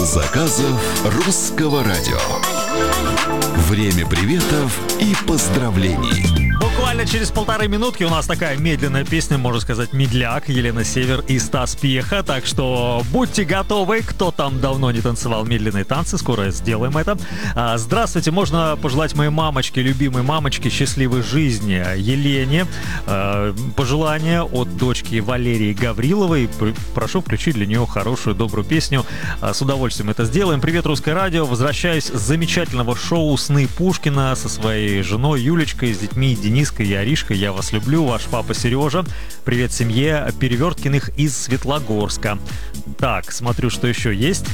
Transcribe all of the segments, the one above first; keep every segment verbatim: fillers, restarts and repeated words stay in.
Стол заказов русского радио. Время приветов и поздравлений. Буквально через полторы минутки у нас такая медленная песня, можно сказать, медляк, Елена Север и Стас Пьеха. Так что будьте готовы, кто там давно не танцевал медленные танцы, скоро сделаем это. Здравствуйте, можно пожелать моей мамочке, любимой мамочке, счастливой жизни Елене. Пожелания от дочки Валерии Гавриловой. Прошу включить для нее хорошую, добрую песню. С удовольствием это сделаем. Привет, Русское радио. Возвращаюсь с замечательного шоу «Сны Пушкина» со своей женой Юлечкой, с детьми Дениской и Аришкой. Я вас люблю, ваш папа Сережа. Привет семье Переверткиных из Светлогорска. Так, смотрю, что еще есть.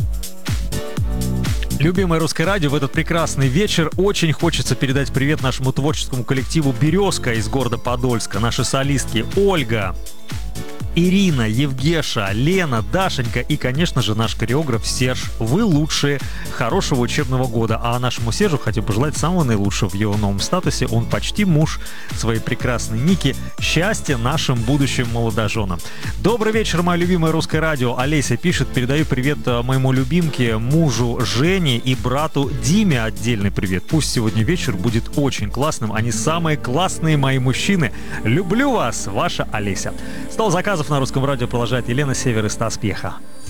Любимое Русское радио, в этот прекрасный вечер очень хочется передать привет нашему творческому коллективу «Березка» из города Подольска. Наши солистки Ольга, Ирина, Евгеша, Лена, Дашенька и, конечно же, наш хореограф Серж. Вы лучшие. Хорошего учебного года. А нашему Сержу хочу пожелать самого наилучшего в его новом статусе. Он почти муж своей прекрасной Ники. Счастья нашим будущим молодоженам. Добрый вечер, мое любимое Русское радио. Олеся пишет: передаю привет моему любимке, мужу Жене и брату Диме отдельный привет. Пусть сегодня вечер будет очень классным. Они самые классные мои мужчины. Люблю вас, ваша Олеся. Стол заказов на Русском радио продолжает Елена Север и Стас Пьеха.